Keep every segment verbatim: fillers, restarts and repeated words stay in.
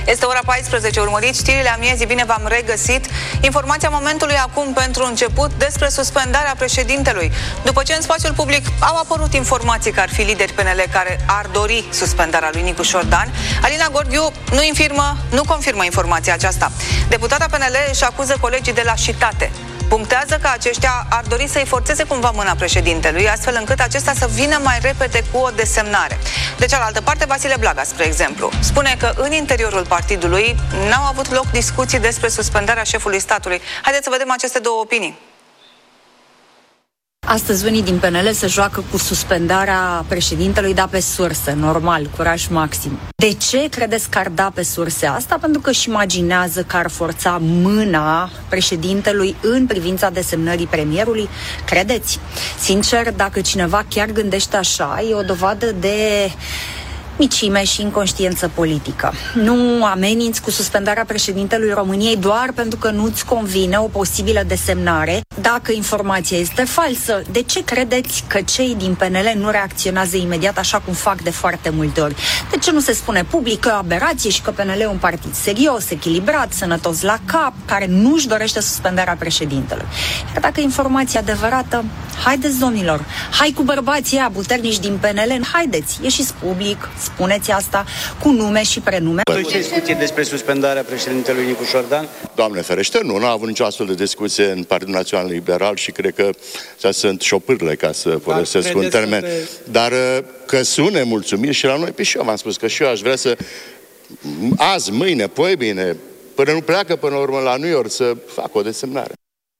Este ora paisprezece, urmăriți știrile amiezii, bine v-am regăsit. Informația momentului acum pentru început despre suspendarea președintelui. După ce în spațiul public au apărut informații că ar fi lideri P N L care ar dori suspendarea lui Nicu Șordan, Alina Gorghiu nu infirmă, nu confirmă informația aceasta. Deputata P N L își acuză colegii de lașitate. Punctează că aceștia ar dori să-i forțeze cumva mâna președintelui, astfel încât acesta să vină mai repede cu o desemnare. De cealaltă parte, Vasile Blaga, spre exemplu, spune că în interiorul partidului n-au avut loc discuții despre suspendarea șefului statului. Haideți să vedem aceste două opinii. Astăzi unii din P N L se joacă cu suspendarea președintelui, da pe sursă, normal, curaj maxim. De ce credeți că ar da pe surse asta? Pentru că își imaginează că ar forța mâna președintelui în privința desemnării premierului? Credeți? Sincer, dacă cineva chiar gândește așa, e o dovadă de micime și inconștiență politică. Nu ameninți cu suspendarea președintelui României doar pentru că nu-ți convine o posibilă desemnare. Dacă informația este falsă, de ce credeți că cei din P N L nu reacționează imediat așa cum fac de foarte multe ori? De ce nu se spune public că e o aberație și că P N L e un partid serios, echilibrat, sănătos la cap, care nu-și dorește suspendarea președintelui? Iar dacă informația adevărată, haideți, domnilor, hai cu bărbații ăia puternici din P N L, haideți, ieșiți public, spuneți asta cu nume și prenume. Nu ce discuție despre suspendarea președintelui Nicu Șordan? Doamne ferește, nu, nu a avut nicio astfel de discuție în Partidul Național Liberal și cred că astea sunt șopârle, ca să folosesc un termen. Pe... Dar că sunt nemulțumiri și la noi, pe și eu v-am spus că și eu aș vrea să azi, mâine, poi bine, până nu pleacă până la urmă la New York să facă o desemnare.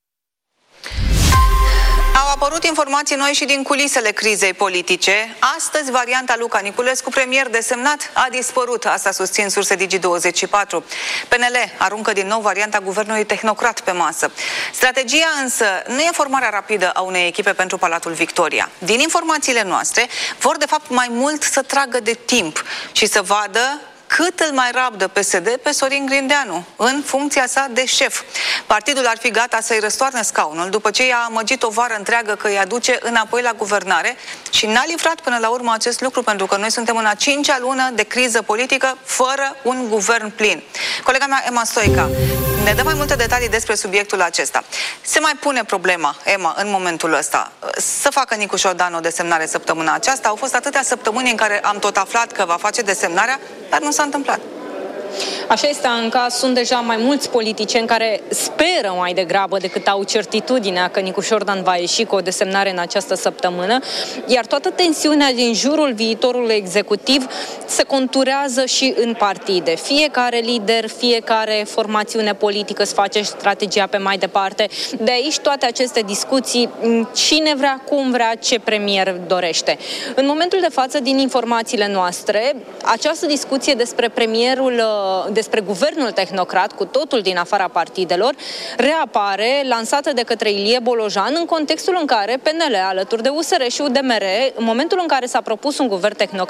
Au apărut informații noi și din culisele crizei politice. Astăzi, varianta Luca Niculescu, premier desemnat, a dispărut. Asta susțin surse Digi douăzeci și patru. P N L aruncă din nou varianta guvernului tehnocrat pe masă. Strategia însă nu e formarea rapidă a unei echipe pentru Palatul Victoria. Din informațiile noastre, vor de fapt mai mult să tragă de timp și să vadă cât îl mai rabdă P S D pe Sorin Grindeanu în funcția sa de șef. Partidul ar fi gata să-i răstoarne scaunul după ce i-a amăgit o vară întreagă că îi aduce înapoi la guvernare și n-a livrat până la urmă acest lucru, pentru că noi suntem în a cincea lună de criză politică fără un guvern plin. Colega mea, Emma Stoica, ne dă mai multe detalii despre subiectul acesta. Se mai pune problema, Emma, în momentul ăsta, să facă Nicu Șordan o desemnare săptămâna aceasta? Au fost atâtea săptămâni în care am tot aflat că va face desemnarea, dar nu s-a întâmplat. Așa este, Anca, sunt deja mai mulți politicieni care speră mai degrabă decât au certitudinea că Nicu Șordan va ieși cu o desemnare în această săptămână, iar toată tensiunea din jurul viitorului executiv se conturează și în partide. Fiecare lider, fiecare formațiune politică îți face strategia pe mai departe. De aici toate aceste discuții, cine vrea, cum vrea, ce premier dorește. În momentul de față, din informațiile noastre, această discuție despre premierul despre guvernul tehnocrat, cu totul din afara partidelor, reapare, lansată de către Ilie Bolojan, în contextul în care P N L, alături de U S R și U D M R, în momentul în care s-a propus un guvern tehnocrat,